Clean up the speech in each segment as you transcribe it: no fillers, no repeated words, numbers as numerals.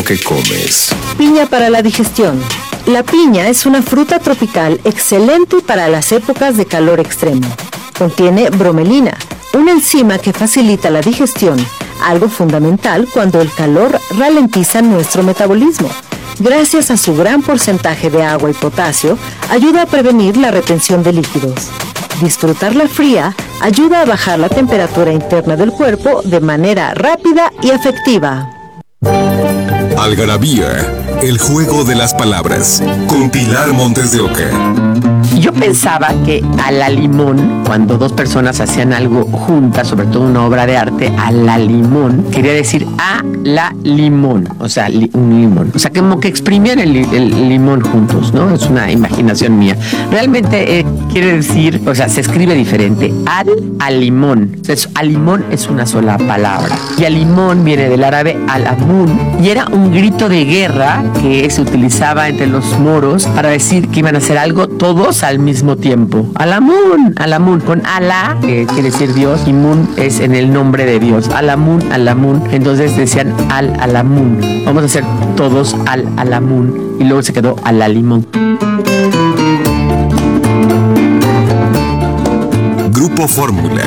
que comes. Piña para la digestión. La piña es una fruta tropical excelente para las épocas de calor extremo. Contiene bromelina, una enzima que facilita la digestión, algo fundamental cuando el calor ralentiza nuestro metabolismo. Gracias a su gran porcentaje de agua y potasio, ayuda a prevenir la retención de líquidos. Disfrutarla fría ayuda a bajar la temperatura interna del cuerpo de manera rápida y efectiva. Algarabía, el juego de las palabras, con Pilar Montes de Oca. Yo pensaba que a la limón, cuando dos personas hacían algo juntas, sobre todo una obra de arte, a la limón, quería decir a la limón, o sea, un limón. O sea, como que exprimían el limón juntos, ¿no? Es una imaginación mía. Realmente quiere decir, o sea, se escribe diferente, al limón. Entonces, al limón es una sola palabra. Y al limón viene del árabe al-amun, y era un grito de guerra que se utilizaba entre los moros para decir que iban a hacer algo todos al mismo tiempo. Al-amun, con Alá, que quiere decir Dios, y Mun es en el nombre de Dios. Al-amun. Entonces decían al-amun. Vamos a hacer todos al-amun. Y luego se quedó al-limón. Grupo Fórmula.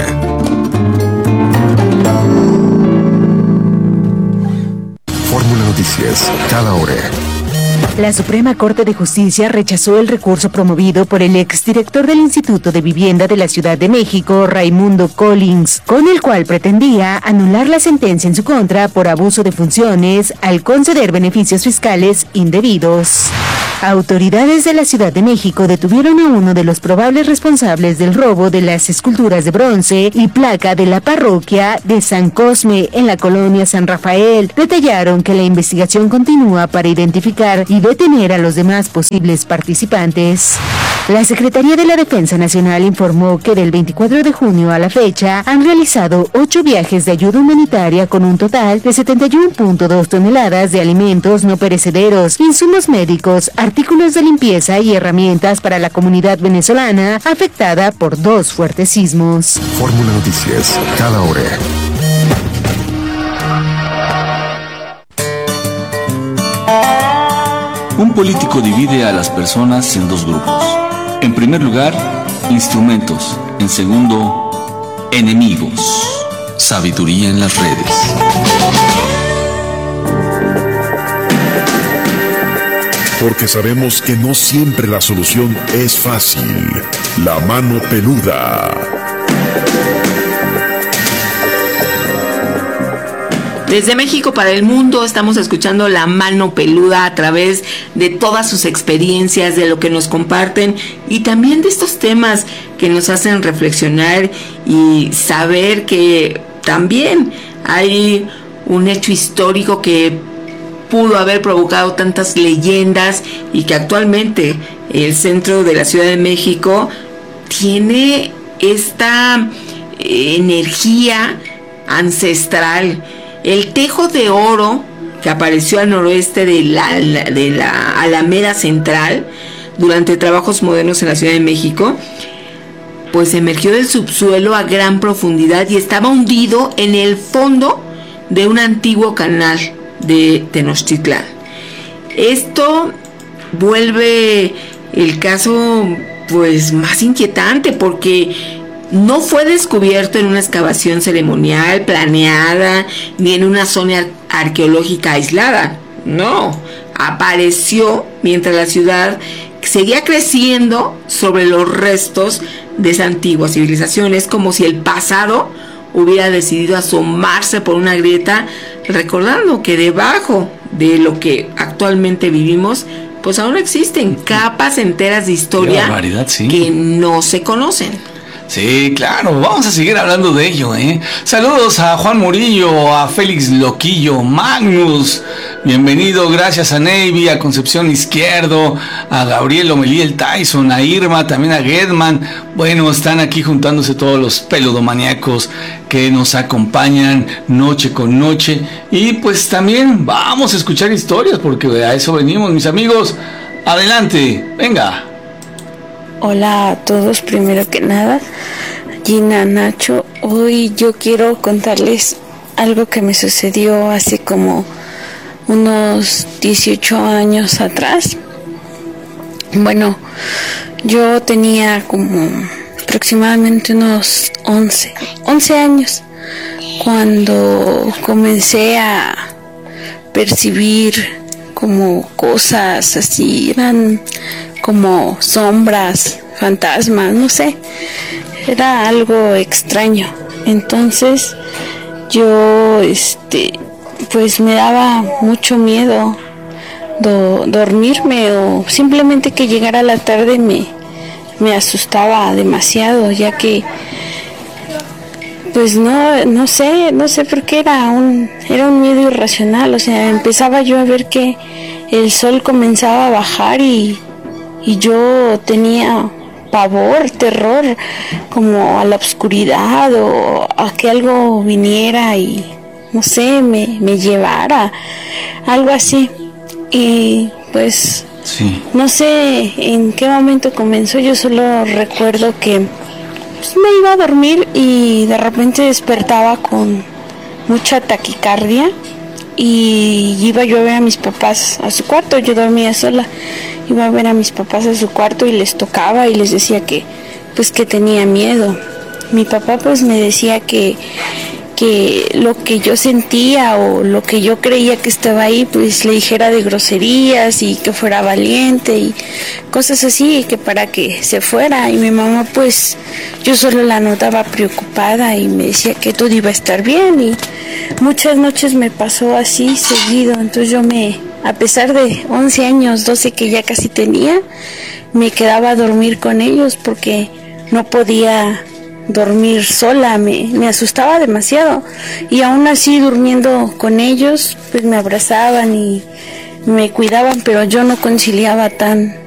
Fórmula Noticias, cada hora. La Suprema Corte de Justicia rechazó el recurso promovido por el exdirector del Instituto de Vivienda de la Ciudad de México, Raimundo Collins, con el cual pretendía anular la sentencia en su contra por abuso de funciones al conceder beneficios fiscales indebidos. Autoridades de la Ciudad de México detuvieron a uno de los probables responsables del robo de las esculturas de bronce y placa de la parroquia de San Cosme en la colonia San Rafael. Detallaron que la investigación continúa para identificar y detener a los demás posibles participantes. La Secretaría de la Defensa Nacional informó que del 24 de junio a la fecha han realizado 8 viajes de ayuda humanitaria con un total de 71.2 toneladas de alimentos no perecederos, insumos médicos, artículos de limpieza y herramientas para la comunidad venezolana afectada por 2 fuertes sismos. Fórmula Noticias, cada hora. Un político divide a las personas en 2 grupos. En primer lugar, instrumentos. En segundo, enemigos. Sabiduría en las redes. Porque sabemos que no siempre la solución es fácil. La mano peluda. Desde México para el mundo estamos escuchando La Mano Peluda a través de todas sus experiencias, de lo que nos comparten y también de estos temas que nos hacen reflexionar y saber que también hay un hecho histórico que pudo haber provocado tantas leyendas y que actualmente el centro de la Ciudad de México tiene esta energía ancestral. El tejo de oro que apareció al noroeste de la Alameda Central durante trabajos modernos en la Ciudad de México, pues emergió del subsuelo a gran profundidad y estaba hundido en el fondo de un antiguo canal de Tenochtitlán. Esto vuelve el caso pues más inquietante porque no fue descubierto en una excavación ceremonial planeada ni en una zona arqueológica aislada. No, apareció mientras la ciudad seguía creciendo sobre los restos de esa antigua civilización. Es como si el pasado hubiera decidido asomarse por una grieta, recordando que debajo de lo que actualmente vivimos, pues aún existen capas enteras de historia que no se conocen. Sí, claro, vamos a seguir hablando de ello, ¿eh? Saludos a Juan Murillo, a Félix Loquillo, Magnus, bienvenido, gracias a Navy, a Concepción Izquierdo, a Gabriel Omelí, el Tyson, a Irma, también a Gedman. Bueno, están aquí juntándose todos los peludomaniacos que nos acompañan noche con noche. Y pues también vamos a escuchar historias, porque a eso venimos, mis amigos. Adelante, venga. Hola a todos, primero que nada, Gina, Nacho, hoy yo quiero contarles algo que me sucedió hace como unos 18 años atrás. Bueno, yo tenía como aproximadamente unos 11 años cuando comencé a percibir como cosas así, eran como sombras, fantasmas, no sé, era algo extraño. Entonces yo pues me daba mucho miedo dormirme, o simplemente que llegara la tarde me asustaba demasiado, ya que pues no sé por qué era un miedo irracional. O sea, empezaba yo a ver que el sol comenzaba a bajar y yo tenía pavor, terror, como a la oscuridad o a que algo viniera y no sé, me llevara, algo así. Y pues Sí. no sé en qué momento comenzó, yo solo recuerdo que pues, me iba a dormir y de repente despertaba con mucha taquicardia y iba yo a ver a mis papás a su cuarto. Yo dormía sola, iba a ver a mis papás a su cuarto y les tocaba y les decía que pues que tenía miedo. Mi papá pues me decía que lo que yo sentía o lo que yo creía que estaba ahí, pues le dijera de groserías y que fuera valiente y cosas así, que para que se fuera. Y mi mamá pues yo solo la notaba preocupada y me decía que todo iba a estar bien, y muchas noches me pasó así seguido. Entonces yo a pesar de 11 años, 12 que ya casi tenía, me quedaba a dormir con ellos porque no podía dormir sola, me asustaba demasiado, y aún así durmiendo con ellos pues me abrazaban y me cuidaban, pero yo no conciliaba tan